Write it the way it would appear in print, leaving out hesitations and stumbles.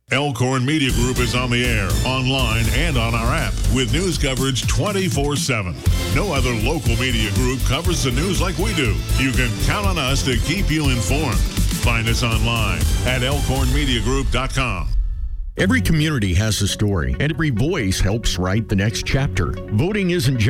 Elkhorn Media Group is on the air, online, and on our app with news coverage 24/7. No other local media group covers the news like we do. You can count on us to keep you informed. Find us online at elkhornmediagroup.com. Every community has a story, and every voice helps write the next chapter. Voting isn't